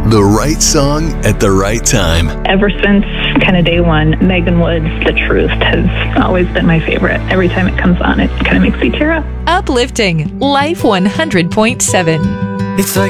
The right song at the right time. Ever since kind of day one, Megan Wood's The Truth has always been my favorite. Every time it comes on, it kind of makes me tear up. Uplifting Life 100.7. It's like